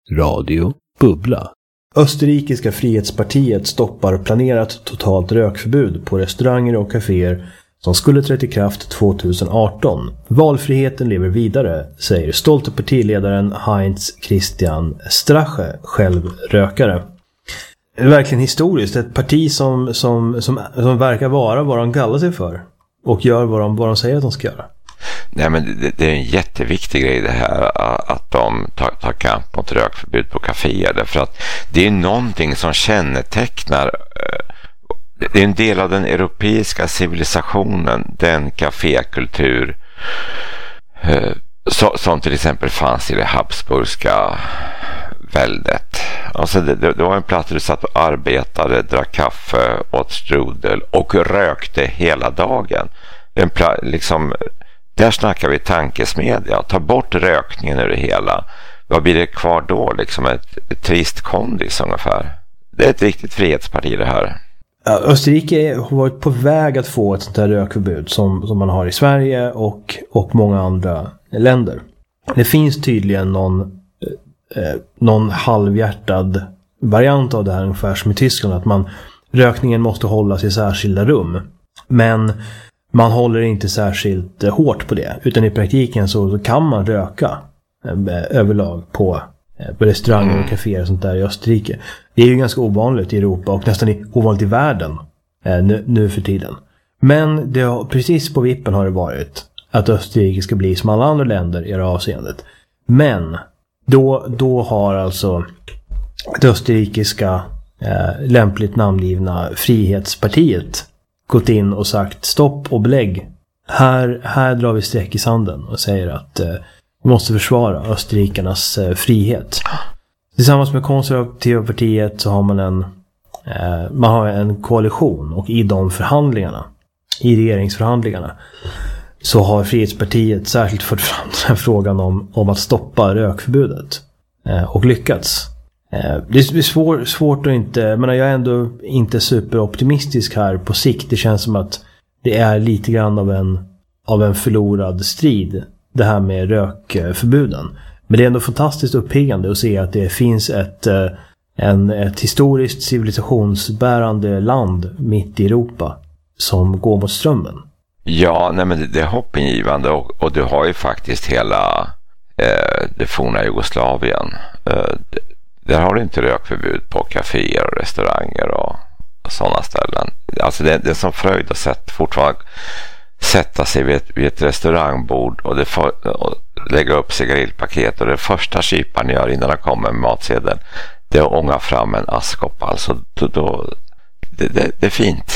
Radio Bubbla. Österrikiska Frihetspartiet stoppar planerat totalt rökförbud på restauranger och kaféer som skulle trätt i kraft 2018. Valfriheten lever vidare, säger stolte partiledaren Heinz Christian Strache, själv rökare. Det är verkligen historiskt. Ett parti som verkar vara vad de kallar sig för och gör vad de säger att de ska göra. Nej, men det är en jätteviktig grej det här att de tar kamp mot rökförbud på kaféer, därför att det är någonting som kännetecknar, det är en del av den europeiska civilisationen, den kafékultur som till exempel fanns i det habsburgska väldet. Alltså det var en plats där du satt och arbetade, drack kaffe, åt strudel och rökte hela dagen. Där snackar vi tankesmedja. Ta bort rökningen ur det hela. Vad blir det kvar då? Liksom ett trist kondis ungefär. Det är ett riktigt frihetsparti det här. Ja, Österrike har varit på väg att få ett sånt här rökförbud som man har i Sverige och många andra länder. Det finns tydligen någon halvhjärtad variant av det här, ungefär som i Tyskland, att rökningen måste hållas i särskilda rum. Men man håller inte särskilt hårt på det, utan i praktiken så kan man röka överlag på restauranger och kaféer och sånt där i Österrike. Det är ju ganska ovanligt i Europa och nästan ovanligt i världen nu för tiden. Men precis på vippen har det varit att Österrike ska bli som alla andra länder i det avseendet. Men då har alltså det österrikiska lämpligt namngivna Frihetspartiet gått in och sagt stopp och belägg. Här drar vi streck i sanden och säger att vi måste försvara österrikarnas frihet. Tillsammans med konservativa partiet så har man har en koalition, och i de förhandlingarna, i regeringsförhandlingarna, så har Frihetspartiet särskilt fört fram den här frågan om att stoppa rökförbudet och lyckats. Det är svårt att inte, men jag är ändå inte superoptimistisk här på sikt. Det känns som att det är lite grann av en förlorad strid, det här med rökförbuden. Men det är ändå fantastiskt uppiggande att se att det finns ett historiskt civilisationsbärande land mitt i Europa som går mot strömmen. Ja, nej, men det är hoppingivande, och du har ju faktiskt hela det forna Jugoslavien. Där har du inte rökförbud på kaféer och restauranger och sådana ställen. Alltså det är som fröjd att fortfarande sätta sig vid ett restaurangbord och lägga upp cigarillpaket, och det första kyparen gör innan de kommer med matsedeln, det är att ånga fram en askkopp. Alltså det är fint.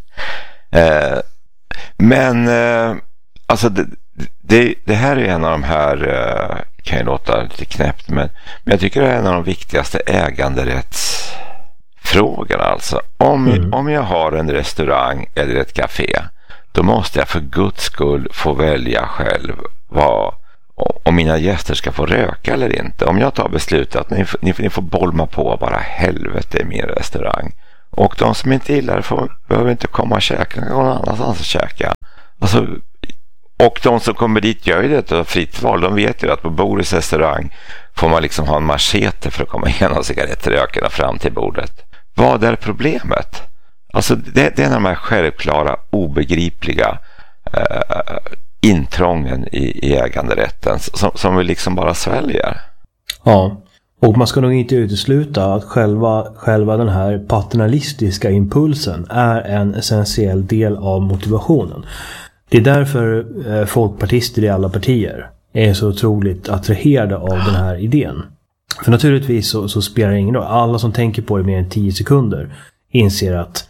Men alltså det här är en av de här, kan ju låta lite knäppt, men jag tycker det är en av de viktigaste äganderättsfrågorna. Alltså om jag har en restaurang eller ett café, då måste jag för Guds skull få välja själv om mina gäster ska få röka eller inte. Om jag tar beslutet att ni får bolma på bara helvete i min restaurang, och de som inte gillar det behöver inte komma och käka, någon annanstans och käka. Alltså, och de som kommer dit gör ju det av fritt val. De vet ju att på Boris restaurang får man liksom ha en machete för att komma igenom cigarettrökarna fram till bordet. Vad är problemet? Alltså det är en av de här självklara, obegripliga intrången i äganderätten som vi liksom bara sväljer. Ja, och man ska nog inte utesluta att själva den här paternalistiska impulsen är en essentiell del av motivationen. Det är därför folkpartister i alla partier är så otroligt attraherade av den här idén. För naturligtvis så spelar det ingen roll. Alla som tänker på det mer än 10 sekunder inser att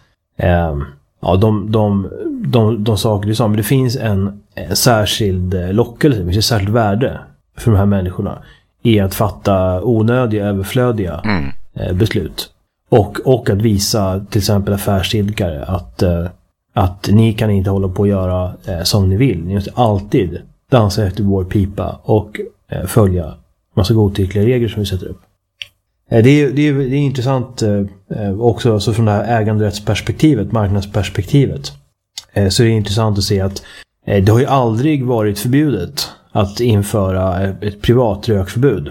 de saker du sa, men det finns en särskild lockelse, det finns ett särskilt värde för de här människorna i att fatta onödiga, överflödiga beslut. Och att visa till exempel affärsidkare att ni kan inte hålla på att göra som ni vill. Ni måste alltid dansa efter vår pipa och följa massa godtyckliga regler som vi sätter upp. Det är intressant också så från det här äganderättsperspektivet, marknadsperspektivet. Så det är intressant att se att det har ju aldrig varit förbjudet att införa ett privat rökförbud.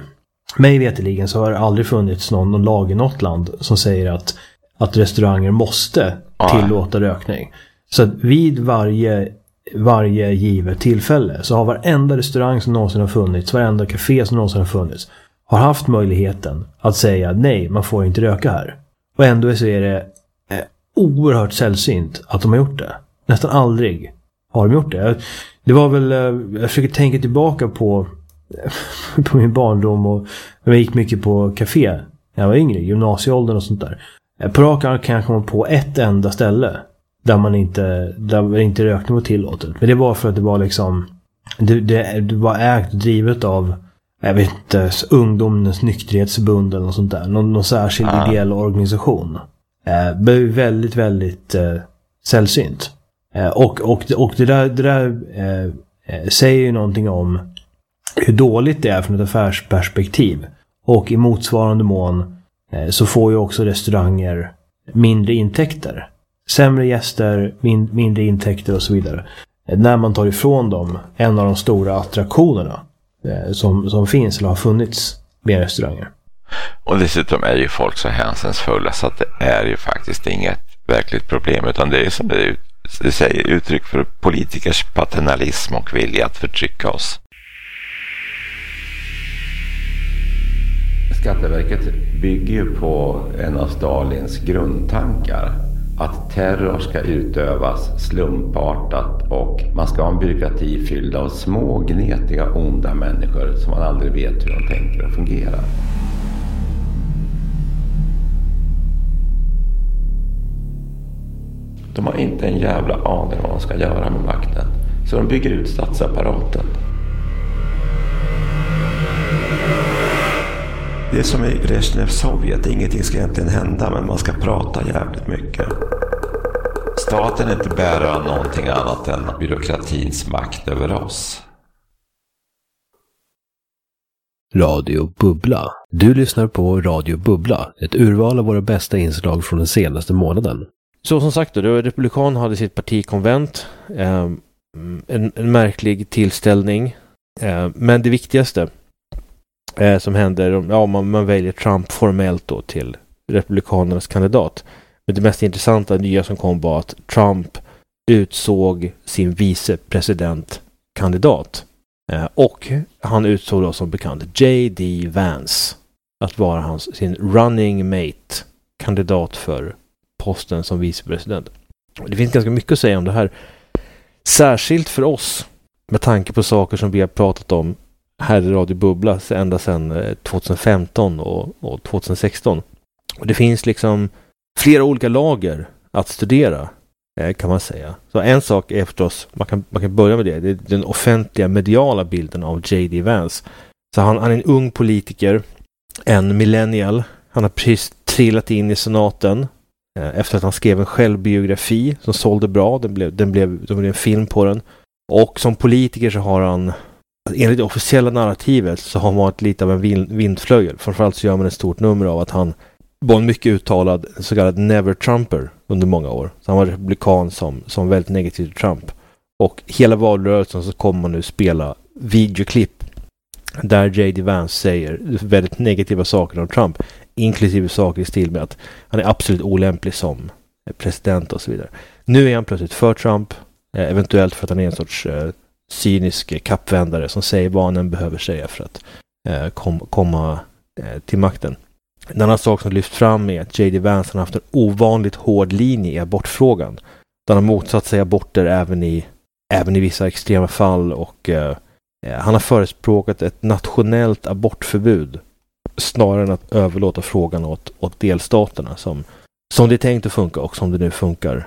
mig veteligen så har det aldrig funnits någon lag i något land som säger att restauranger måste tillåta rökning. Så att vid varje givet tillfälle så har varenda restaurang som någonsin har funnits, varenda café som någonsin har funnits, har haft möjligheten att säga nej, man får inte röka här. Och ändå så är det oerhört sällsynt att de har gjort det. Nästan aldrig har de gjort det. Det var väl, jag försöker tänka tillbaka på min barndom och jag gick mycket på café när jag var yngre, gymnasieåldern och sånt där. På rak arm kan jag komma på ett enda ställe där inte rökning var tillåtet. Men det var för att det var liksom det var ägt och drivet av, jag vet inte, ungdomens nykterhetsförbund eller något sånt där. Någon särskild ideell organisation. Det är väldigt, väldigt sällsynt. Och det där säger ju någonting om hur dåligt det är från ett affärsperspektiv. Och i motsvarande mån så får ju också restauranger mindre intäkter. Sämre gäster, mindre intäkter och så vidare. När man tar ifrån dem en av de stora attraktionerna som finns eller har funnits med restauranger. Och dessutom är ju folk så hänsynsfulla så att det är ju faktiskt inget verkligt problem, utan det är som det säger uttryck för politikers paternalism och vilja att förtrycka oss. Skatteverket bygger ju på en av Stalins grundtankar. Att terror ska utövas slumpartat och man ska ha en byråkrati fylld av små, gnetiga, onda människor som man aldrig vet hur de tänker och fungerar. De har inte en jävla aning vad de ska göra med makten. Så de bygger ut statsapparaten. Det är som i resten av Sovjet. Ingenting ska egentligen hända, men man ska prata jävligt mycket. Staten är inte bärare av någonting annat än byråkratins makt över oss. Radio Bubbla. Du lyssnar på Radio Bubbla, ett urval av våra bästa inslag från den senaste månaden. Så som sagt då, Republikan hade sitt partikonvent, en märklig tillställning, men det viktigaste som händer, man väljer Trump formellt då till Republikanernas kandidat. Men det mest intressanta nya som kom var att Trump utsåg sin vicepresidentkandidat. Och han utsåg då som bekant J.D. Vance att vara sin running mate, kandidat för posten som vicepresident. Det finns ganska mycket att säga om det här. Särskilt för oss med tanke på saker som vi har pratat om här i Radio Bubbla ända sedan 2015 och 2016. Och det finns liksom flera olika lager att studera, kan man säga. Så en sak är förstås, man kan börja med det är den offentliga mediala bilden av J.D. Vance. Så han är en ung politiker, en millennial. Han har precis trillat in i senaten efter att han skrev en självbiografi som sålde bra. Det blev en film på den. Och som politiker så har han, enligt det officiella narrativet, så har han varit lite av en vindflöjel. Framförallt så gör man ett stort nummer av att han var en mycket uttalad så kallad never-Trumper under många år. Så han var republikan som väldigt negativ till Trump. Och hela valrörelsen så kommer man nu spela videoklipp där J.D. Vance säger väldigt negativa saker om Trump, inklusive saker i stil med att han är absolut olämplig som president och så vidare. Nu är han plötsligt för Trump, eventuellt för att han är en sorts cynisk kappvändare som säger vad han än behöver säga för att komma till makten. En annan sak som lyfts fram är att J.D. Vance har haft en ovanligt hård linje i abortfrågan. Han har motsatt sig aborter även i vissa extrema fall och han har förespråkat ett nationellt abortförbud snarare än att överlåta frågan åt delstaterna som det är tänkt att funka och som det nu funkar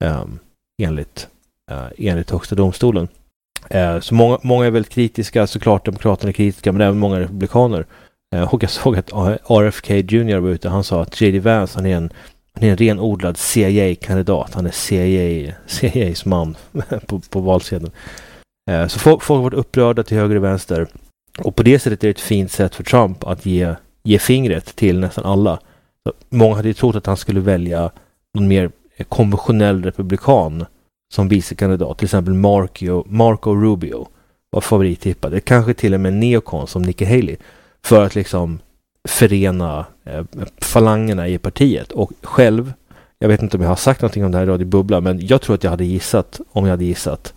enligt högsta domstolen. Så många är väldigt kritiska, såklart demokraterna är kritiska, men även många republikaner. Och jag såg att RFK Jr. var ute, han sa att J.D. Vance han är en renodlad CIA-kandidat, han är CIAs man på valsedeln. Så folk har varit upprörda till höger och vänster, och på det sättet är det ett fint sätt för Trump att ge fingret till nästan alla. Så många hade ju trott att han skulle välja någon mer konventionell republikan som vicekandidat, till exempel Marco Rubio var favorittippad. Det kanske till och med en neokon som Nikki Haley. för att liksom förena falangerna i partiet. Och själv, jag vet inte om jag har sagt någonting om det här i Radio Bubbla, men jag tror att jag hade gissat, om jag hade gissat,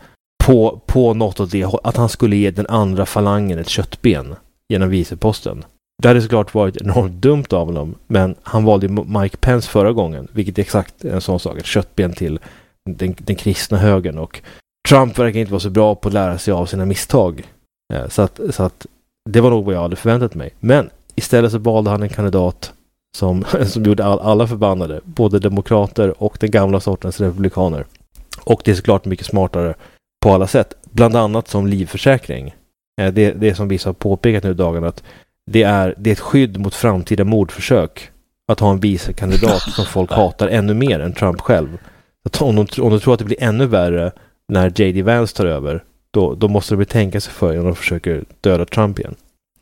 på något av det, att han skulle ge den andra falangen ett köttben genom viceposten. Det hade såklart varit enormt dumt av honom, men han valde Mike Pence förra gången, vilket är exakt en sån sak, ett köttben till den kristna högern, och Trump verkar inte vara så bra på att lära sig av sina misstag. Så att det var nog vad jag hade förväntat mig. Men istället så valde han en kandidat som gjorde alla förbannade, både demokrater och den gamla sortens republikaner. Och det är såklart mycket smartare på alla sätt, bland annat som livförsäkring. Det som vissa har påpekat nu i dagarna, att det är ett skydd mot framtida mordförsök att ha en vicekandidat som folk hatar ännu mer än Trump själv. Att om de tror att det blir ännu värre när J.D. Vance tar över, då måste de tänka sig för när de försöker döda Trump igen.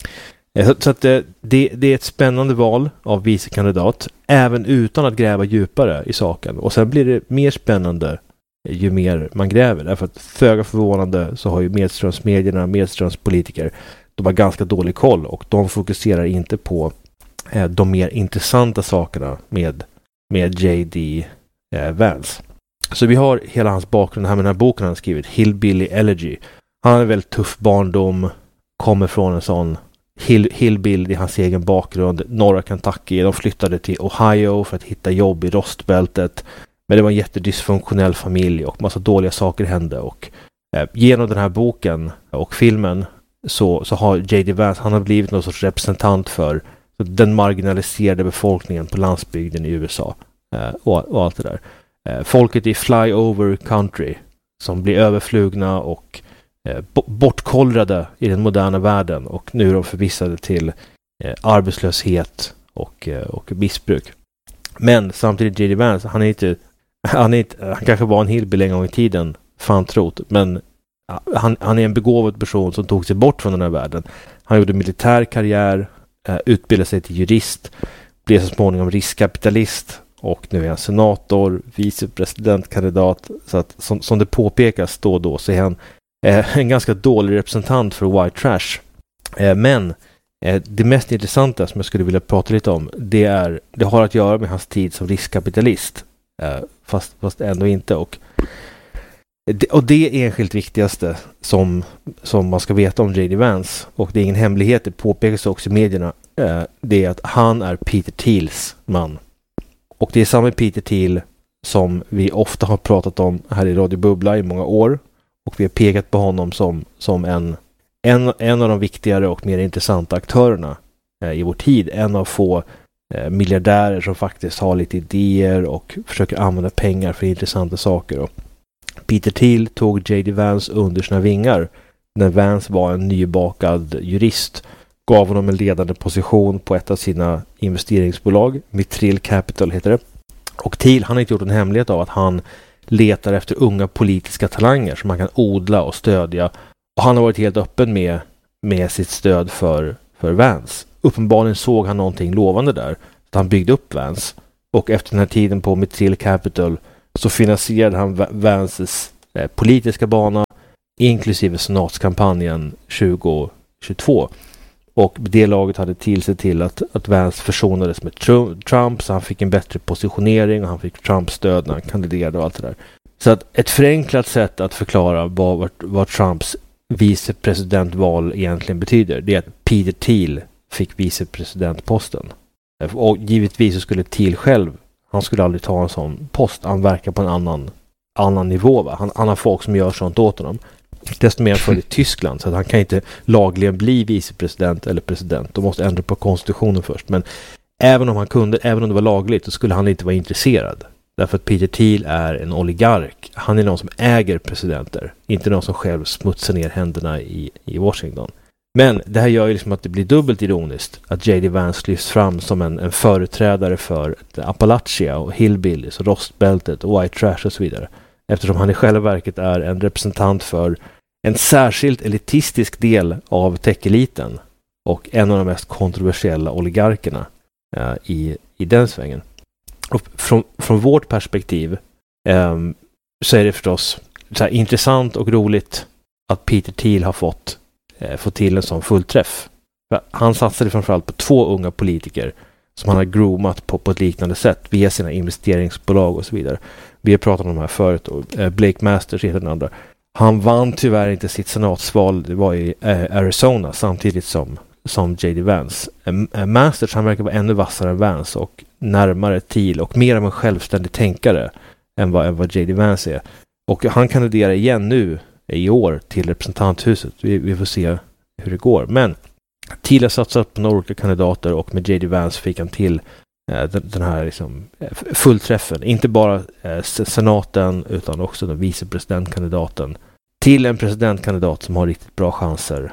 Så att det är ett spännande val av vicekandidat, även utan att gräva djupare i saken. Och sen blir det mer spännande ju mer man gräver. Därför att föga förvånande så har ju medströmsmedierna, medströmspolitiker, de har ganska dålig koll, och de fokuserar inte på de mer intressanta sakerna med J.D. Vance. Så vi har hela hans bakgrund här med den här boken han har skrivit, Hillbilly Elegy. Han har en väldigt tuff barndom, kommer från en sån hillbilly i hans egen bakgrund, norra Kentucky. De flyttade till Ohio för att hitta jobb i rostbältet. Men det var en jättedysfunktionell familj och massa dåliga saker hände. Och genom den här boken och filmen så har J.D. Vance, han har blivit någon sorts representant för den marginaliserade befolkningen på landsbygden i USA. Och allt det där. Folket i flyover country som blir överflugna och bortkollrade i den moderna världen, och nu är de förvissade till arbetslöshet och missbruk. Men samtidigt J.D. Vance, han kanske var en hillbilly en gång i tiden, fan trott, men han är en begåvad person som tog sig bort från den här världen. Han gjorde militär karriär, utbildade sig till jurist, blev så småningom riskkapitalist, och nu är han senator, vicepresidentkandidat. Så att som det påpekas då så är han en ganska dålig representant för white trash. Men det mest intressanta som jag skulle vilja prata lite om, det har att göra med hans tid som riskkapitalist. Fast ändå inte. Och det är enskilt viktigaste som man ska veta om J.D. Vance, och det är ingen hemlighet, det påpekas också i medierna, det är att han är Peter Thiels man. Och det är samma Peter Thiel som vi ofta har pratat om här i Radio Bubbla i många år. Och vi har pekat på honom som en av de viktigare och mer intressanta aktörerna i vår tid. En av få miljardärer som faktiskt har lite idéer och försöker använda pengar för intressanta saker. Och Peter Thiel tog J.D. Vance under sina vingar när Vance var en nybakad jurist. Gav honom en ledande position på ett av sina investeringsbolag, Mithril Capital heter det. Och Thiel, han har inte gjort en hemlighet av att han letar efter unga politiska talanger som man kan odla och stödja. Och han har varit helt öppen med sitt stöd för Vance. Uppenbarligen såg han någonting lovande där. Så han byggde upp Vance. Och efter den här tiden på Mithril Capital så finansierade han Vances politiska bana, inklusive senatskampanjen 2022. Och det laget hade till sig till att Vance försonades med Trump, så han fick en bättre positionering och han fick Trumps stöd när han kandiderade och allt det där. Så att ett förenklat sätt att förklara vad Trumps vicepresidentval egentligen betyder, det är att Peter Thiel fick vicepresidentposten. Och givetvis så skulle Thiel själv, han skulle aldrig ta en sån post. Han verkar på en annan nivå. Va? Han har folk som gör sånt åt honom. Desto mer för i Tyskland, så att han kan inte lagligen bli vicepresident eller president. De måste ändra på konstitutionen först. Men även om det var lagligt, så skulle han inte vara intresserad. Därför att Peter Thiel är en oligark. Han är någon som äger presidenter. Inte någon som själv smutsar ner händerna i Washington. Men det här gör ju liksom att det blir dubbelt ironiskt att J.D. Vance lyfts fram som en företrädare för Appalachia och Hillbillies och rostbältet och white trash och så vidare. Eftersom han i själva verket är en representant för en särskilt elitistisk del av tech-eliten och en av de mest kontroversiella oligarkerna i den svängen. Och från vårt perspektiv så är det förstås så här intressant och roligt att Peter Thiel har fått till en sån fullträff. Han satsade framförallt på 2 unga politiker som han har groomat på ett liknande sätt via sina investeringsbolag och så vidare. Vi har pratat om de här förut och Blake Masters heter den andra. Han vann tyvärr inte sitt senatsval, det var i Arizona samtidigt som J.D. Vance. Masters, han verkar vara ännu vassare än Vance och närmare Thiel och mer av en självständig tänkare än vad J.D. Vance är. Och han kandiderar igen nu i år till representanthuset. Vi får se hur det går. Men Thiel har satsat på några olika kandidater och med J.D. Vance fick han till den här liksom, fullträffen. Inte bara senaten utan också den vicepresidentkandidaten till en presidentkandidat som har riktigt bra chanser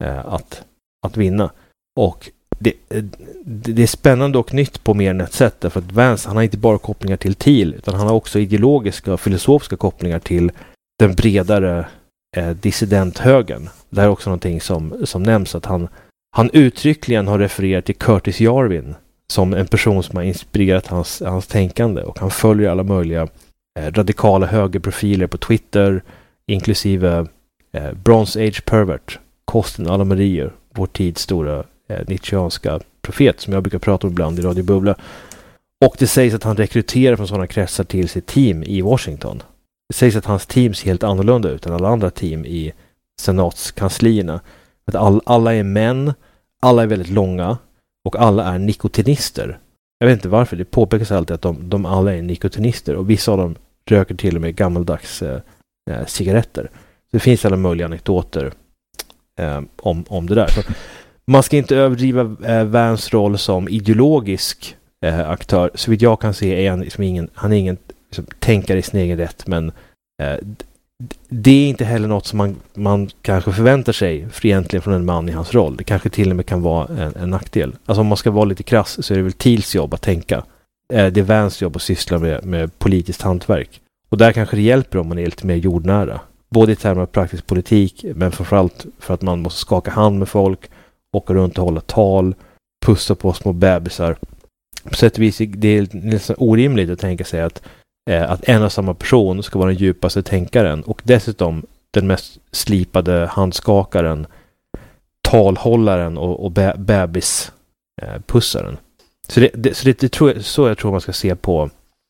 att vinna. Och det är spännande och nytt på mer än ett sätt därför att Vance, han har inte bara kopplingar till Thiel utan han har också ideologiska och filosofiska kopplingar till den bredare dissidenthögern. Det här är också någonting som nämns att han uttryckligen har refererat till Curtis Yarvin som en person som har inspirerat hans tänkande och han följer alla möjliga radikala högerprofiler på Twitter inklusive Bronze Age Pervert, Kosten alla Marier, vår tids stora nietzscheanska profet som jag brukar prata om ibland i Radio Bubbla. Och det sägs att han rekryterar från sådana kretsar till sitt team i Washington. Det sägs att hans team ser helt annorlunda ut än alla andra team i senatskanslierna. Att alla är män, alla är väldigt långa och alla är nikotinister. Jag vet inte varför, det påpekas alltid att de alla är nikotinister och vissa av dem röker till och med gammaldags cigaretter. Så det finns alla möjliga anekdoter om det där. Så man ska inte överdriva Vance roll som ideologisk aktör. Så vitt jag kan se är han är ingen liksom, tänkare i sin egen rätt, men det är inte heller något som man kanske förväntar sig egentligen från en man i hans roll. Det kanske till och med kan vara en nackdel. Alltså om man ska vara lite krass så är det väl Thiels jobb att tänka. Det är Vance jobb att syssla med politiskt hantverk. Och där kanske det hjälper om man är lite mer jordnära. Både i termer av praktisk politik, men framförallt för att man måste skaka hand med folk, åka runt och hålla tal, pussa på små bebisar. På sätt och vis det är nästan orimligt att tänka sig att en och samma person ska vara den djupaste tänkaren och dessutom den mest slipade handskakaren, talhållaren och bebispussaren. Så jag tror man ska se på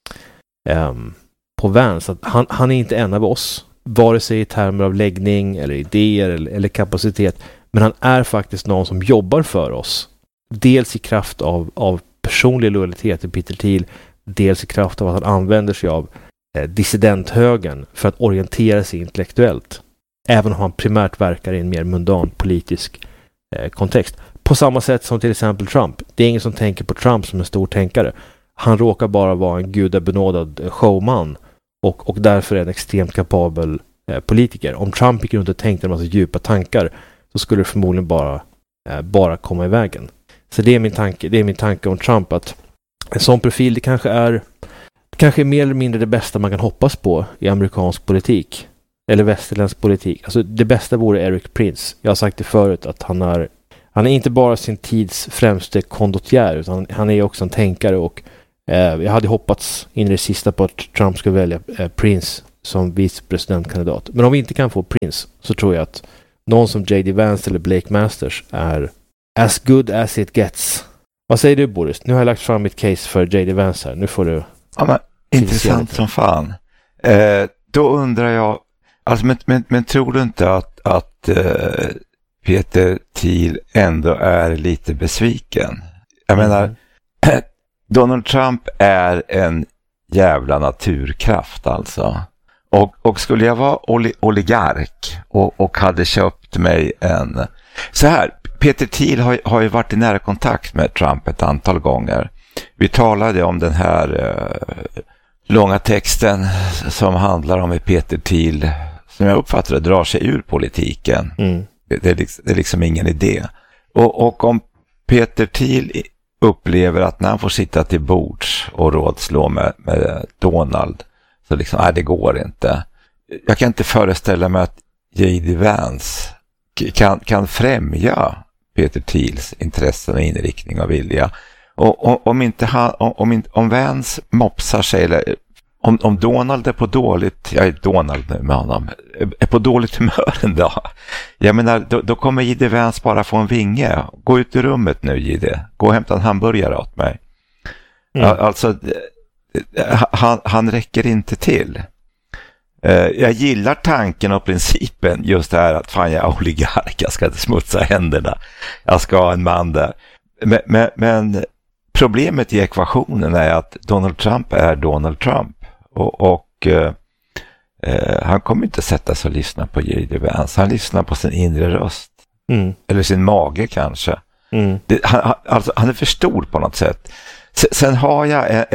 Vance, att han är inte en av oss, vare sig i termer av läggning eller idéer eller kapacitet, men han är faktiskt någon som jobbar för oss. Dels i kraft av personlig lojalitet till Peter Thiel, dels i kraft av att han använder sig av dissidenthögern för att orientera sig intellektuellt. Även om han primärt verkar i en mer mundan politisk kontext. På samma sätt som till exempel Trump. Det är ingen som tänker på Trump som en stor tänkare. Han råkar bara vara en gudabenådad showman och därför är en extremt kapabel politiker. Om Trump gick runt och tänkte en massa djupa tankar så skulle det förmodligen bara komma i vägen. Så det är min tanke om Trump, att en sån profil det kanske är mer eller mindre det bästa man kan hoppas på i amerikansk politik eller västerländsk politik. Alltså det bästa vore Eric Prince. Jag har sagt det förut att han är inte bara sin tids främste kondotjär utan han är också en tänkare och jag hade hoppats in i det sista på att Trump skulle välja Prince som vicepresidentkandidat. Men om vi inte kan få Prince så tror jag att någon som J.D. Vance eller Blake Masters är as good as it gets. Vad säger du, Boris? Nu har jag lagt fram mitt case för J.D. Vance här. Nu får du... Ja, men intressant som fan. Då undrar jag, alltså, men tror du inte att Peter Thiel ändå är lite besviken? Jag menar, Donald Trump är en jävla naturkraft alltså. Och skulle jag vara oligark och hade köpt mig en... Så här, Peter Thiel har ju varit i nära kontakt med Trump ett antal gånger. Vi talade om den här långa texten som handlar om hur Peter Thiel, som jag uppfattar det, drar sig ur politiken. Det är liksom ingen idé. Och om Peter Thiel upplever att när han får sitta till bords och rådslå med Donald, så liksom, nej, det går inte. Jag kan inte föreställa mig att J.D. Vance kan främja Peter Thiels intressen och inriktning och vilja. Och om Vance mopsar sig, eller om Donald är på dåligt, jag är Donald nu med honom, är på dåligt humör en dag. Jag menar, då kommer J.D. Vance bara få en vinge. Gå ut ur rummet nu, J.D. Gå och hämta en hamburgare åt mig. Alltså, han räcker inte till. Jag gillar tanken och principen, just det här att fan, jag är oligark, jag ska inte smutsa händerna. Jag ska ha en man där. Men problemet i ekvationen är att Donald Trump är Donald Trump. Och han kommer inte sätta sig och lyssna på J.D. Vance. Han lyssnar på sin inre röst. Eller sin mage kanske. Han är för stor på något sätt. Sen har jag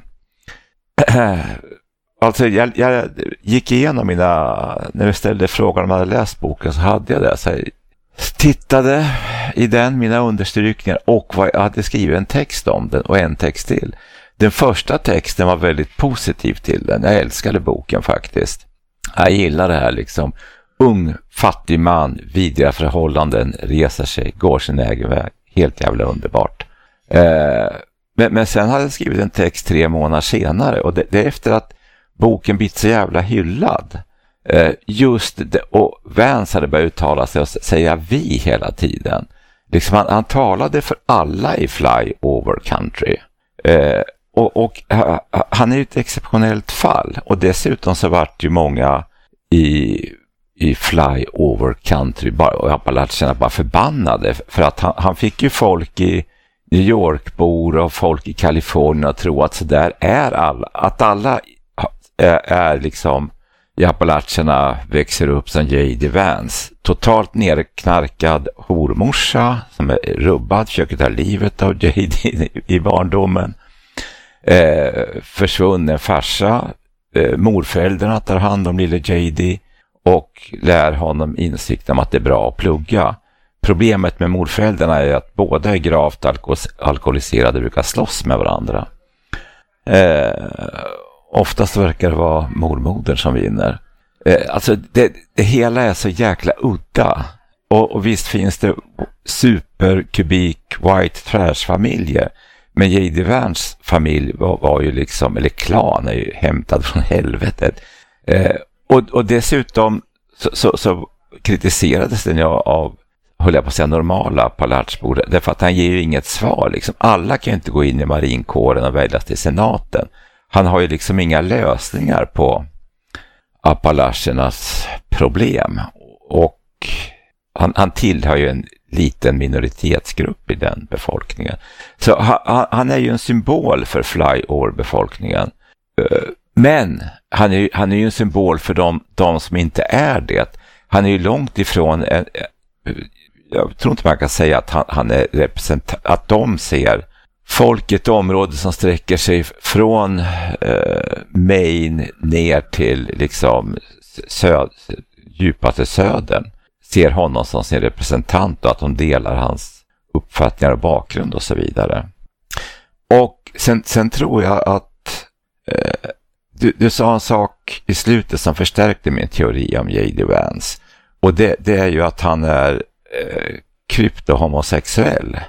alltså jag gick igenom när jag ställde frågan om jag hade läst boken, så hade jag det. Så jag tittade i mina understrykningar och jag hade skrivit en text om den och en text till. Den första texten var väldigt positiv till den. Jag älskade boken faktiskt. Jag gillar det här liksom. Ung, fattig man, vidriga förhållanden, reser sig, går sin egen väg. Helt jävla underbart. Men sen hade jag skrivit en text 3 månader senare, och det är efter att boken blivit så jävla hyllad. Just det, och Vance hade börjat uttala sig och säga vi hela tiden. Liksom han talade för alla i Flyover Country. Och han är ju ett exceptionellt fall. Och dessutom så vart ju många i Flyover Country och Appalacherna bara förbannade. För att han fick ju folk i New York-bor och folk i Kalifornien att tro att så där är alla. Att alla är liksom i Appalacherna växer upp som J.D. Vance. Totalt nerknarkad hormorsa som är rubbad, försöker ta livet av J.D. i barndomen. Försvunnen farsa. Morföräldrarna tar hand om lille J.D. och lär honom insikt om att det är bra att plugga. Problemet med morföräldrarna är att båda är gravt alkoholiserade och brukar slåss med varandra. Oftast verkar det vara mormodern som vinner. Alltså det hela är så jäkla udda. Och visst finns det superkubik white trash-familjer. Men J.D. Vance familj var ju liksom, eller klan är ju hämtad från helvetet. Och dessutom så kritiserades den ju av, höll jag på att säga, normala Appalacherbor. Därför att han ger ju inget svar. Liksom. Alla kan ju inte gå in i marinkåren och väljas till senaten. Han har ju liksom inga lösningar på Appalachernas problem. Och han tillhör ju en liten minoritetsgrupp i den befolkningen. Så han är ju en symbol för flyover-befolkningen. Men han är ju en symbol för de som inte är det. Han är ju långt ifrån jag tror inte man kan säga att han är representant, att de ser folk i ett område som sträcker sig från Maine ner till liksom djupaste södern, ser honom som sin representant och att de delar hans uppfattningar och bakgrund och så vidare. Och sen tror jag att du sa en sak i slutet som förstärkte min teori om J.D. Vance, och det är ju att han är kryptohomosexuell.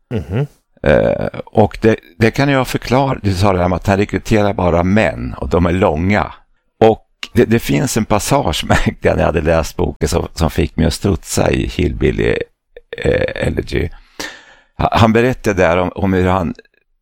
Och det kan jag förklara. Du sa det om att han rekryterar bara män och de är långa. Och det finns en passage märkte jag när jag hade läst boken som fick mig att studsa i Hillbilly Elegy. Han berättade där om hur han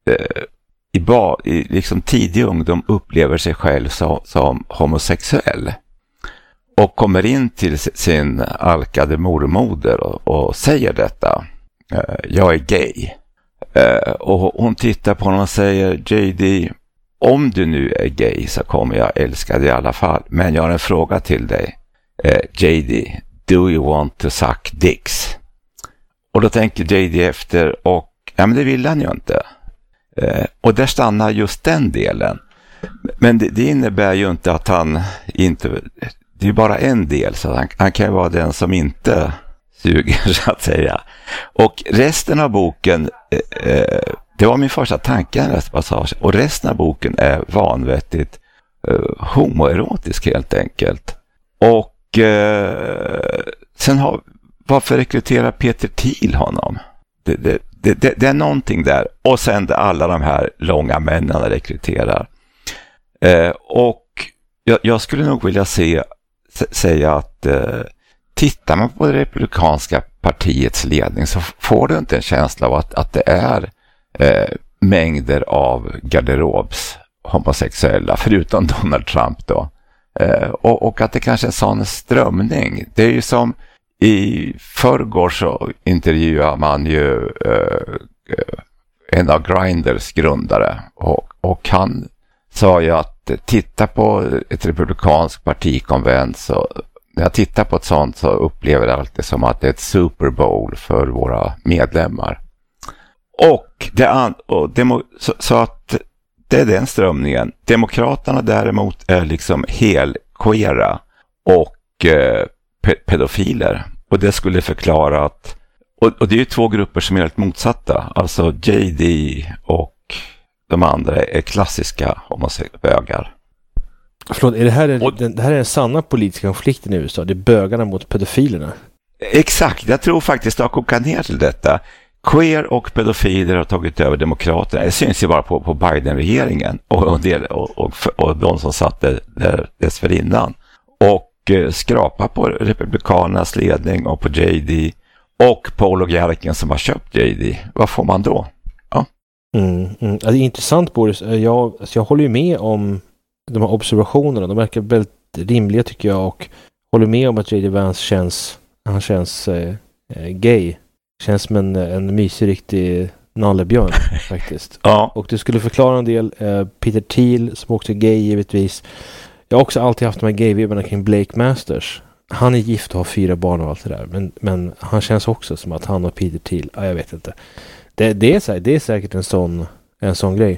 i liksom tidig ungdom upplever sig själv som homosexuell. Och kommer in till sin alkade mormoder och säger detta. Jag är gay. Och hon tittar på honom och säger, J.D., om du nu är gay så kommer jag älska dig i alla fall. Men jag har en fråga till dig. J.D., do you want to suck dicks? Och då tänker J.D. efter och ja, men det vill han ju inte. Och där stannar just den delen. Men det innebär ju inte att han inte... Det är bara en del, så han kan ju vara den som inte suger, så att säga. Och resten av boken, det var min första tanke i nästa passage, och resten av boken är vanvettigt homoerotisk helt enkelt. Och sen varför rekryterar Peter Thiel honom? Det är någonting där. Och sen alla de här långa männen rekryterar. Och jag skulle nog vilja säga att tittar man på det republikanska partiets ledning så får du inte en känsla av att det är mängder av garderobs homosexuella, förutom Donald Trump då. Och att det kanske är en sån strömning. Det är ju som i förrgår så intervjuar man ju en av Grinders grundare och han sa ju att titta på ett republikanskt partikonvent, så när jag tittar på ett sånt så upplever jag alltid som att det är ett Super Bowl för våra medlemmar. Så att det är den strömningen. Demokraterna däremot är liksom helqueera och pedofiler. Och det skulle förklara att, och det är ju två grupper som är helt motsatta. Alltså JD och de andra är klassiska homosexuella. Förlåt, är det här är den sanna politiska konflikten i USA? Det är bögarna mot pedofilerna? Exakt, jag tror faktiskt att koka ner till detta. Queer och pedofiler har tagit över demokraterna. Det syns ju bara på Biden-regeringen och de som satt där dessförinnan. Och skrapa på republikanernas ledning och på JD och på oligarken som har köpt JD. Vad får man då? Ja. Det är intressant, Boris. Jag håller ju med om de här observationerna. De verkar väldigt rimliga tycker jag, och håller med om att J.D. Vance känns gay. Känns som en mysig riktig nallebjörn faktiskt. Ja. Och det skulle förklara en del. Peter Thiel som också är gay givetvis. Jag har också alltid haft de här gay-vibbarna kring Blake Masters. Han är gift och har 4 barn och allt det där. Men han känns också som att han och Peter Thiel, jag vet inte. Det är säkert en sån grej.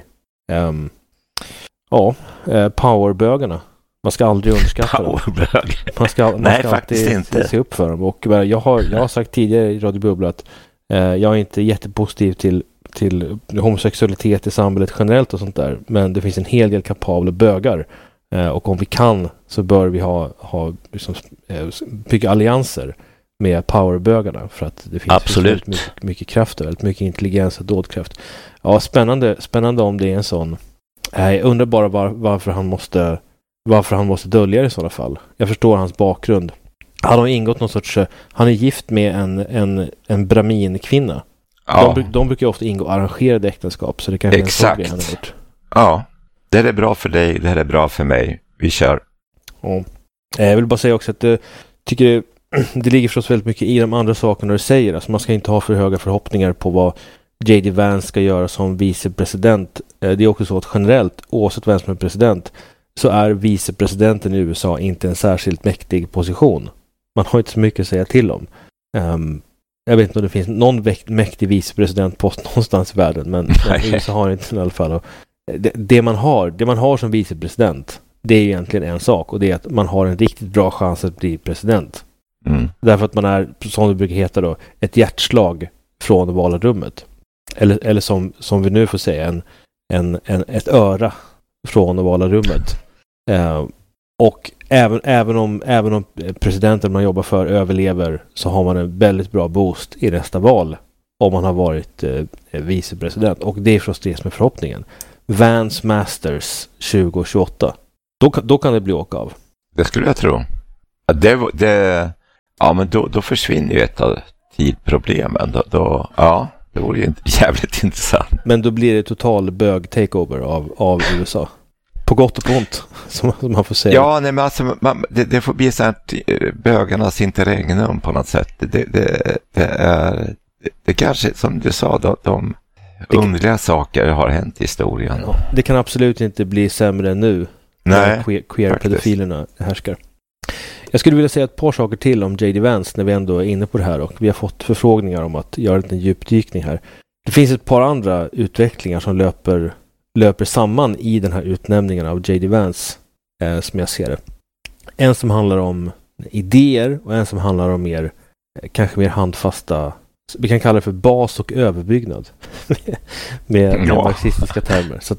Powerbögarna. Man ska aldrig underskatta dem. Man ska alltid inte se upp för dem. Och jag har sagt tidigare i Radio Bubbla att jag är inte jättepositiv till homosexualitet i samhället generellt och sånt där. Men det finns en hel del kapabla bögar. Och om vi kan så bör vi ha liksom, bygga allianser med powerbögarna, för att det finns väldigt mycket kraft och väldigt mycket intelligens och dådkraft. Ja, spännande om det är en sån. Jag undrar bara varför han måste dölja det i sådana fall. Jag förstår hans bakgrund. Han har ingått någon sorts, han är gift med en brahmin-kvinna. Ja. De brukar ofta ingå arrangerade äktenskap, så det kan vara en sån grej han har gjort. Ja, det är bra för dig, det här är bra för mig. Vi kör. Ja. Jag vill bara säga också att jag tycker det ligger förstås väldigt mycket i de andra sakerna du säger. Alltså man ska inte ha för höga förhoppningar på vad J.D. Vance ska göra som vicepresident. Det är också så att generellt, oavsett vem som är president, så är vicepresidenten i USA inte en särskilt mäktig position. Man har inte så mycket att säga till om. Jag vet inte om det finns någon mäktig vicepresidentpost någonstans i världen, men USA har inte i alla fall. Det man har som vicepresident, det är egentligen en sak, och det är att man har en riktigt bra chans att bli president. Därför att man är, som det brukar heta då, ett hjärtslag från valrummet. Eller som vi nu får säga, ett öra från valrummet. Och även om presidenten man jobbar för överlever, så har man en väldigt bra boost i nästa val om man har varit vicepresident. Och det är förstås det som är förhoppningen. Vance Masters 2028. Då kan det bli åka av. Det skulle jag tro. Men då försvinner ju ett av tidproblemen. Det vore ju jävligt intressant. Men då blir det total bög-takeover av USA. På gott och på ont, som man får säga. Ja, nej, men alltså, det får bli så här bögarnas interregnum på något sätt. Det kanske, som du sa, de underliga saker har hänt i historien. Ja, det kan absolut inte bli sämre än nu. Nej, queer-pedofilerna härskar. Jag skulle vilja säga ett par saker till om J.D. Vance när vi ändå är inne på det här, och vi har fått förfrågningar om att göra en liten djupdykning här. Det finns ett par andra utvecklingar som löper samman i den här utnämningen av J.D. Vance, som jag ser det. En som handlar om idéer och en som handlar om kanske mer handfasta, vi kan kalla det för bas- och överbyggnad med marxistiska termer. Så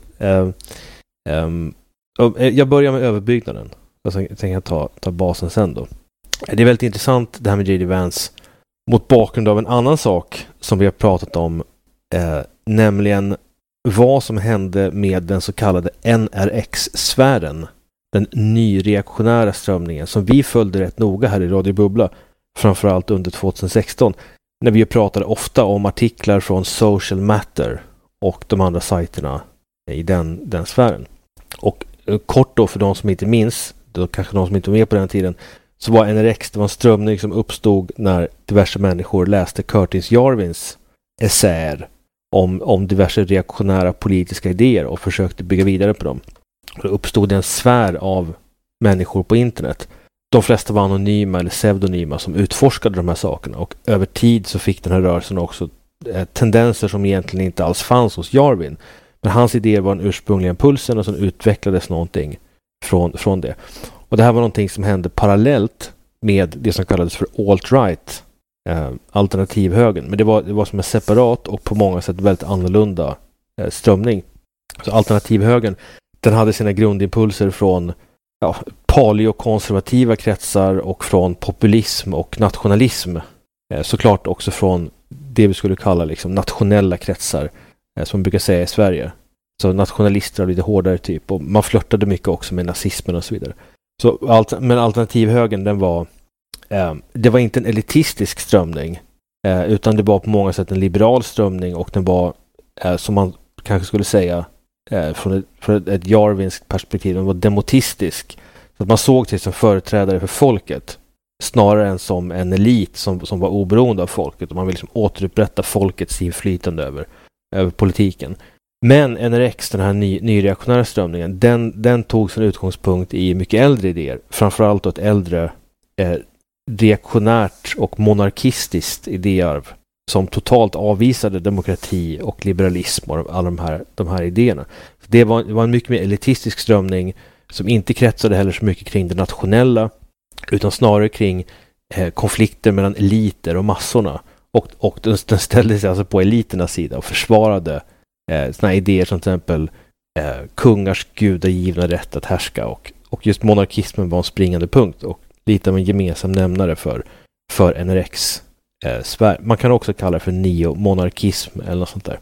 jag börjar med överbyggnaden. Och sen tänker jag ta basen sen då. Det är väldigt intressant det här med J.D. Vance mot bakgrund av en annan sak som vi har pratat om, nämligen vad som hände med den så kallade NRX-sfären. Den nyreaktionära strömningen som vi följde rätt noga här i Radio Bubbla. Framförallt under 2016. När vi pratade ofta om artiklar från Social Matter och de andra sajterna i den sfären. Och kort då för de som inte minns, då kanske de som inte var med på den tiden, så var NRX, det var en strömning som uppstod när diverse människor läste Curtis Jarvins essäer om diverse reaktionära politiska idéer och försökte bygga vidare på dem. Det uppstod en sfär av människor på internet. De flesta var anonyma eller pseudonyma som utforskade de här sakerna, och över tid så fick den här rörelsen också tendenser som egentligen inte alls fanns hos Jarvin. Men hans idéer var den ursprungliga impulsen och sen utvecklades någonting från det. Och det här var någonting som hände parallellt med det som kallades för alt-right, alternativhögern. Men det var som en separat och på många sätt väldigt annorlunda strömning. Så alternativhögern, den hade sina grundimpulser från paleokonservativa kretsar och från populism och nationalism. Såklart också från det vi skulle kalla liksom nationella kretsar, som man brukar säga i Sverige. Så nationalister av lite hårdare typ, och man flörtade mycket också med nazismen och så vidare. Men alternativhögern, det var inte en elitistisk strömning, utan det var på många sätt en liberal strömning, och den var, som man kanske skulle säga från ett jarvinskt perspektiv, den var demotistisk. Så att man såg sig som företrädare för folket snarare än som en elit som var oberoende av folket, och man vill liksom återupprätta folkets inflytande över politiken. Men NRX, den här nyreaktionära strömningen, den tog sin utgångspunkt i mycket äldre idéer. Framförallt ett äldre reaktionärt och monarkistiskt idéarv som totalt avvisade demokrati och liberalism och alla de här idéerna. Det var en mycket mer elitistisk strömning som inte kretsade heller så mycket kring det nationella, utan snarare kring konflikter mellan eliter och massorna. Och den ställde sig alltså på eliternas sida och försvarade såna idéer som till exempel kungars gudagivna rätt att härska, och just monarkismen var en springande punkt och lite av en gemensam nämnare för NRX. Man kan också kalla det för neomonarkism eller något sånt där.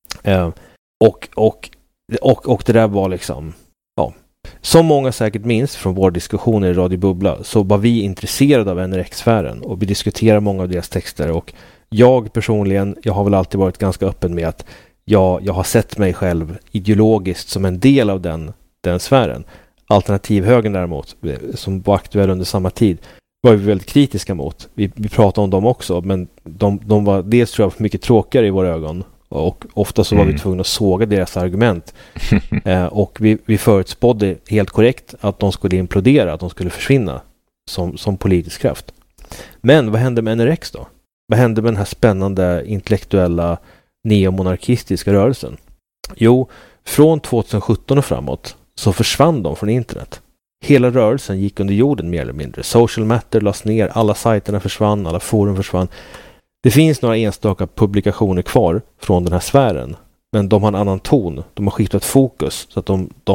Och det där var liksom, som många säkert minns från våra diskussioner i Radio Bubbla, så var vi intresserade av NRX-sfären och vi diskuterar många av deras texter, och jag personligen, jag har väl alltid varit ganska öppen med att jag har sett mig själv ideologiskt som en del av den sfären. Alternativhögern däremot, som var aktuell under samma tid, var vi väldigt kritiska mot. Vi pratade om dem också, men de var dels, tror jag, mycket tråkigare i våra ögon, och ofta så var vi tvungna att såga deras argument. Och vi förutspådde helt korrekt att de skulle implodera, att de skulle försvinna som politisk kraft. Men vad hände med NRX då? Vad hände med den här spännande intellektuella neomonarkistiska rörelsen? Jo, från 2017 och framåt så försvann de från internet. Hela rörelsen gick under jorden mer eller mindre. Social Matter lades ner, alla sajterna försvann, alla forum försvann. Det finns några enstaka publikationer kvar från den här sfären, men de har en annan ton. De har skiftat fokus, så att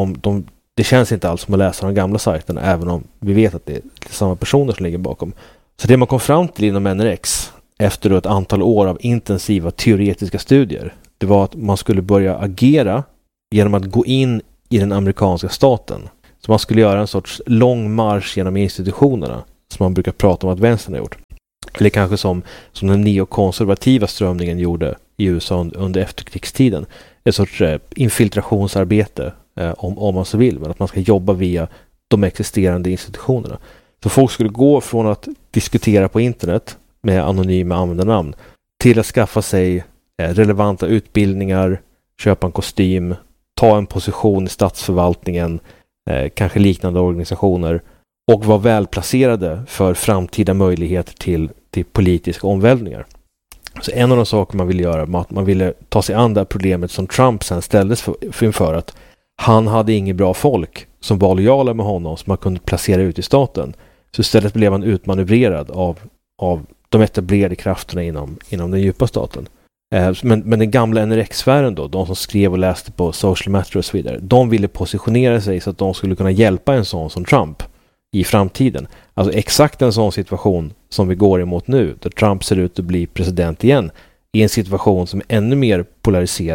det känns inte alls som att läsa de gamla sajterna, även om vi vet att det är samma personer som ligger bakom. Så det man kom fram till inom NRX efter ett antal år av intensiva teoretiska studier, det var att man skulle börja agera genom att gå in i den amerikanska staten. Så man skulle göra en sorts lång marsch genom institutionerna, som man brukar prata om att vänstern har gjort. Eller kanske som den neokonservativa strömningen gjorde i USA under efterkrigstiden. Ett sorts infiltrationsarbete, om man så vill, men att man ska jobba via de existerande institutionerna. Så folk skulle gå från att diskutera på internet med anonyma användarnamn till att skaffa sig relevanta utbildningar, köpa en kostym, ta en position i statsförvaltningen, kanske liknande organisationer, och vara välplacerade för framtida möjligheter till politiska omvälvningar. Så en av de saker man ville göra var att man ville ta sig an det problemet som Trump sen ställdes inför, att han hade inget bra folk som var lojala med honom som man kunde placera ut i staten. Så istället blev han utmanövrerad av de etablerade krafterna inom den djupa staten. Men den gamla NRX-sfären då, de som skrev och läste på Social Matter och så vidare, de ville positionera sig så att de skulle kunna hjälpa en sån som Trump i framtiden. Alltså exakt en sån situation som vi går emot nu, där Trump ser ut att bli president igen, i en situation som är ännu mer polariserad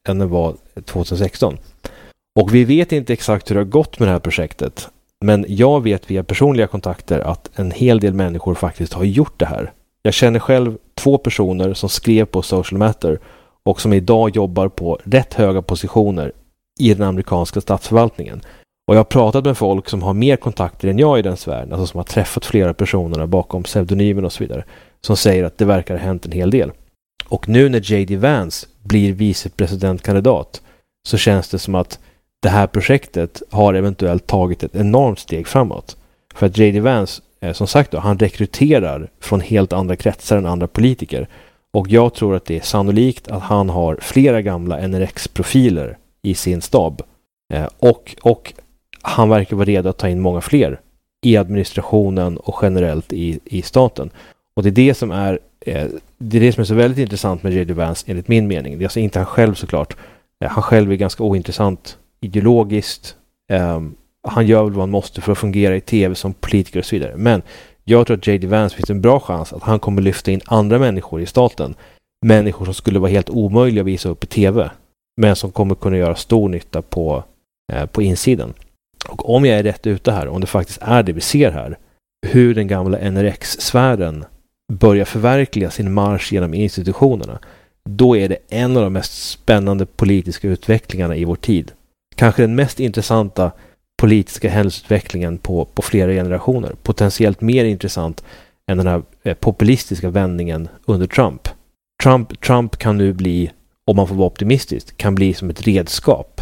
än den var 2016. Och vi vet inte exakt hur det har gått med det här projektet. Men jag vet via personliga kontakter att en hel del människor faktiskt har gjort det här. Jag känner själv 2 personer som skrev på Social Matter och som idag jobbar på rätt höga positioner i den amerikanska statsförvaltningen. Och jag har pratat med folk som har mer kontakter än jag i den sfären, alltså som har träffat flera personer bakom pseudonymen och så vidare, som säger att det verkar ha hänt en hel del. Och nu när J.D. Vance blir vicepresidentkandidat så känns det som att det här projektet har eventuellt tagit ett enormt steg framåt. För att J.D. Vance, som sagt då, han rekryterar från helt andra kretsar än andra politiker. Och jag tror att det är sannolikt att han har flera gamla NRX-profiler i sin stab. Och han verkar vara redo att ta in många fler i administrationen och generellt i staten. Och det är det som är så väldigt intressant med J.D. Vance enligt min mening. Det är alltså inte han själv såklart. Han själv är ganska ointressant ideologiskt. Han gör väl vad han måste för att fungera i tv som politiker och så vidare. Men jag tror att J.D. Vance finns en bra chans att han kommer lyfta in andra människor i staten. Människor som skulle vara helt omöjliga att visa upp i tv. Men som kommer kunna göra stor nytta på insidan. Och om jag är rätt ute här, om det faktiskt är det vi ser här, hur den gamla NRX-sfären börjar förverkliga sin marsch genom institutionerna, då är det en av de mest spännande politiska utvecklingarna i vår tid. Kanske den mest intressanta politiska händelseutvecklingen på flera generationer. Potentiellt mer intressant än den här populistiska vändningen under Trump. Trump kan nu bli, om man får vara optimistisk, kan bli som ett redskap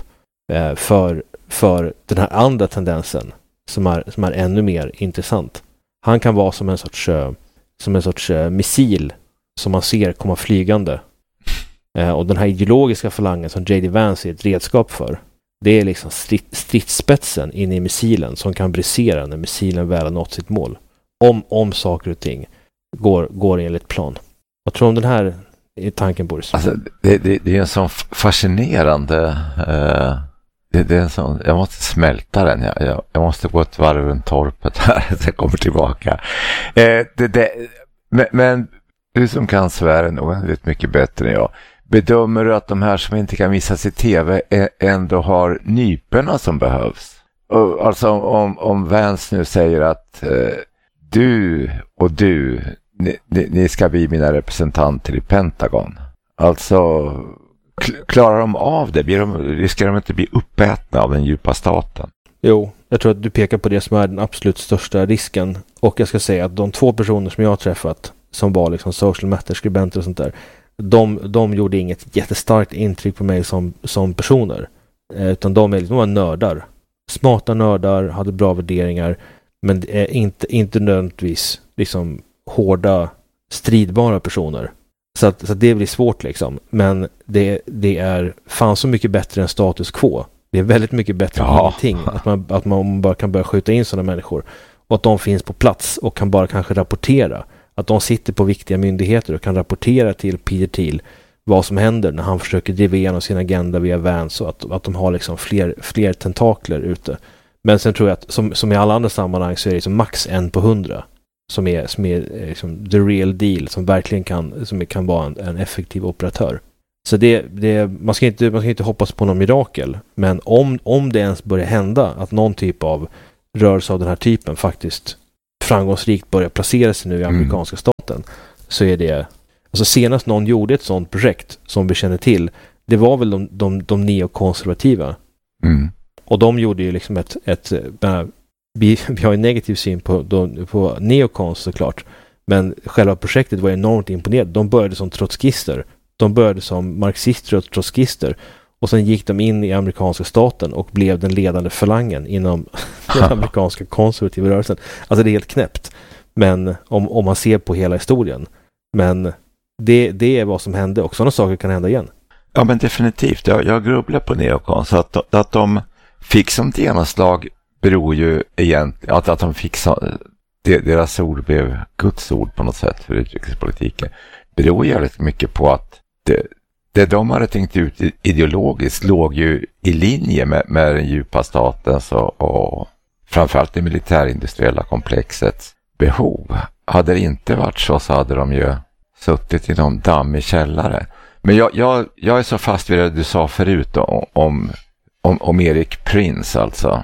för den här andra tendensen som är ännu mer intressant. Han kan vara som en sorts missil som man ser komma flygande. Och den här ideologiska falangen som J.D. Vance är ett redskap för, det är liksom stridsspetsen in i missilen som kan brisera när missilen väl har nått sitt mål. Om saker och ting går enligt plan. Vad tror du om den här tanken, Boris? Alltså, det är en sån fascinerande... Det är en sån, jag måste smälta den. Jag måste gå ett varv runt torpet här så jag kommer tillbaka. Men du som kan sfären oändligt mycket bättre än jag. Bedömer du att de här som inte kan visas i tv ändå har nyperna som behövs? Alltså om Vance nu säger att du och du, ni ska bli mina representanter i Pentagon. Alltså... Klarar de av det? Riskerar de inte bli uppätna av den djupa staten? Jo, jag tror att du pekar på det som är den absolut största risken. Och jag ska säga att de 2 personer som jag har träffat, som var liksom social matter-skribenter och sånt där, de gjorde inget jättestarkt intryck på mig som personer. Utan de var nördar. Smarta nördar, hade bra värderingar, men inte nödvändigtvis liksom hårda, stridbara personer. Så det blir svårt liksom. Men det är fan så mycket bättre än status quo. Det är väldigt mycket bättre än ingenting. Att man bara kan börja skjuta in sådana människor. Och att de finns på plats och kan bara kanske rapportera. Att de sitter på viktiga myndigheter och kan rapportera till Peter Thiel vad som händer när han försöker driva igenom sin agenda via Vance. Och att de har liksom fler tentakler ute. Men sen tror jag att som i alla andra sammanhang så är det liksom max 1 på 100. Som är liksom the real deal, som verkligen kan vara en effektiv operatör. Så man ska inte hoppas på någon mirakel, men om det ens börjar hända att någon typ av rörelse av den här typen faktiskt framgångsrikt börjar placera sig nu i amerikanska staten, så är det, alltså senast någon gjorde ett sånt projekt som vi känner till, det var väl de neokonservativa. Och de gjorde ju liksom vi har en negativ syn på neokons såklart. Men själva projektet var enormt imponerande. De började som trotskister. De började som marxister och trotskister. Och sen gick de in i amerikanska staten och blev den ledande falangen inom den amerikanska konservativa rörelsen. Alltså det är helt knäppt. Men om man ser på hela historien. Men det är vad som hände. Och sådana saker kan hända igen. Ja, men definitivt. Jag grubblar på neokons. Att de fick som genomslag beror ju egentligen att de fick deras ord blev Guds ord på något sätt för utrikespolitiken. Beror ju väldigt mycket på att det de hade tänkt ut ideologiskt låg ju i linje med den djupa statens och framförallt det militärindustriella komplexets behov. Hade det inte varit så hade de ju suttit i någon dammig källare. Men jag är så fast vid det du sa förut då, om Erik Prince alltså.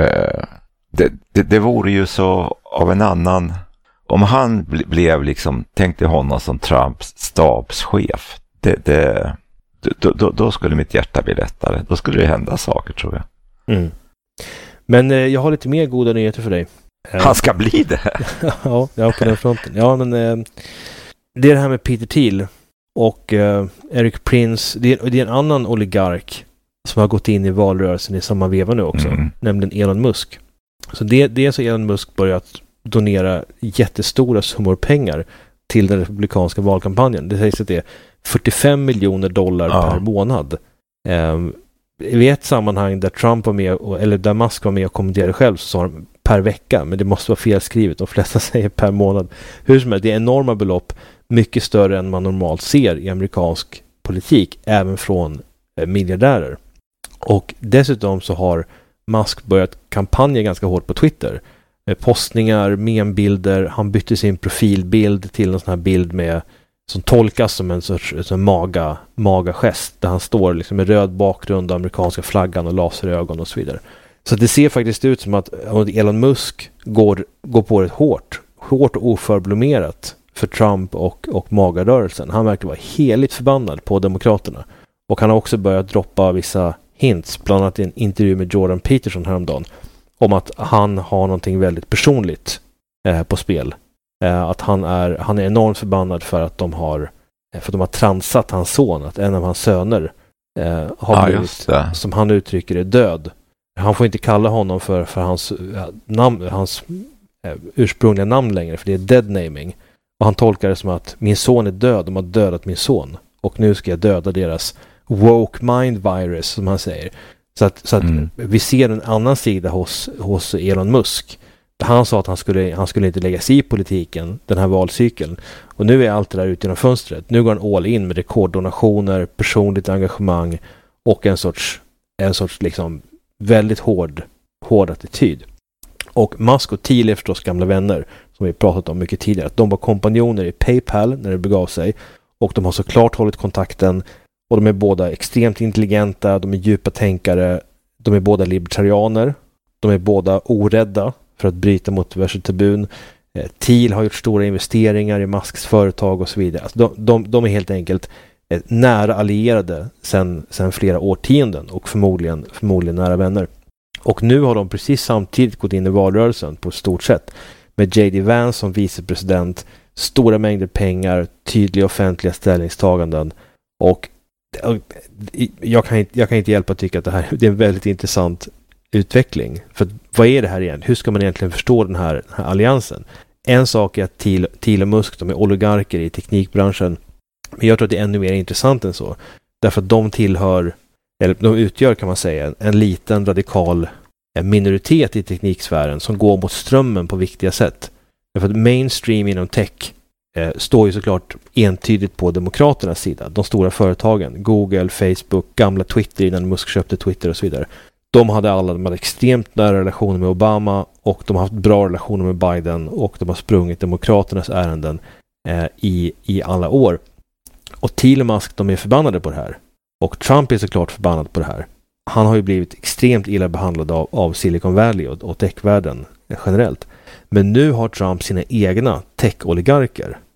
Det vore ju så av en annan, om han blev liksom, tänkte honom som Trumps stabschef, då skulle mitt hjärta bli lättare. Då skulle det hända saker, tror jag. Mm. Men jag har lite mer goda nyheter för dig. Han ska bli det. Ja, på den fronten. Ja, men det är det här med Peter Thiel och Erik Prince. Det är en annan oligark som har gått in i valrörelsen i samma veva nu också, nämligen Elon Musk. Så det är så Elon Musk börjat donera jättestora summor pengar till den republikanska valkampanjen. Det sägs att det är $45 miljoner per månad. I ett sammanhang där Trump var med, eller där Musk var med och kommenterade själv, så sa de per vecka, men det måste vara felskrivet. De flesta säger per månad. Hur som helst, det är enorma belopp, mycket större än man normalt ser i amerikansk politik, även från miljardärer. Och dessutom så har Musk börjat kampanja ganska hårt på Twitter. Postningar, membilder, han bytte sin profilbild till en sån här bild med, som tolkas som en sorts maga-gest, där han står liksom med röd bakgrund, amerikanska flaggan och laserögon och så vidare. Så det ser faktiskt ut som att Elon Musk går på det hårt och oförblommerat för Trump och magarörelsen. Han verkar vara heligt förbannad på demokraterna. Och han har också börjat droppa vissa hints, bland annat i en intervju med Jordan Peterson häromdagen, om att han har någonting väldigt personligt på spel. Att han är enormt förbannad för att de har transat hans son, att en av hans söner har blivit, som han uttrycker det, död. Han får inte kalla honom för hans namn, hans ursprungliga namn längre, för det är dead naming. Och han tolkar det som att min son är död, de har dödat min son. Och nu ska jag döda deras woke mind virus, som han säger. Så att vi ser en annan sida hos Elon Musk. Han sa att han skulle inte lägga sig i politiken den här valcykeln. Och nu är allt det där ute genom fönstret. Nu går han all in med rekorddonationer, personligt engagemang och en sorts liksom väldigt hård attityd. Och Musk och Thiel är förstås gamla vänner, som vi pratat om mycket tidigare. Att de var kompanjoner i PayPal när det begav sig. Och de har såklart hållit kontakten. Och de är båda extremt intelligenta, de är djupa tänkare, de är båda libertarianer, de är båda orädda för att bryta mot diverse tabun. Thiel har gjort stora investeringar i Musks företag och så vidare. Alltså de är helt enkelt nära allierade sedan flera årtionden och förmodligen nära vänner. Och nu har de precis samtidigt gått in i valrörelsen på ett stort sätt med J.D. Vance som vicepresident, stora mängder pengar, tydliga offentliga ställningstaganden, och jag kan inte hjälpa att tycka att det är en väldigt intressant utveckling. För vad är det här igen? Hur ska man egentligen förstå den här alliansen? En sak är att Thiel och Musk, de är oligarker i teknikbranschen. Men jag tror att det är ännu mer intressant än så. Därför att de utgör, kan man säga, en liten radikal minoritet i tekniksfären som går mot strömmen på viktiga sätt. Därför att mainstream inom tech står ju såklart entydigt på demokraternas sida. De stora företagen, Google, Facebook, gamla Twitter innan Musk köpte Twitter och så vidare. De hade extremt nära relationer med Obama, och de har haft bra relationer med Biden, och de har sprungit demokraternas ärenden i alla år. Och Thiel och Musk, de är förbannade på det här. Och Trump är såklart förbannad på det här. Han har ju blivit extremt illa behandlad av Silicon Valley och techvärlden generellt. Men nu har Trump sina egna tech-oligarker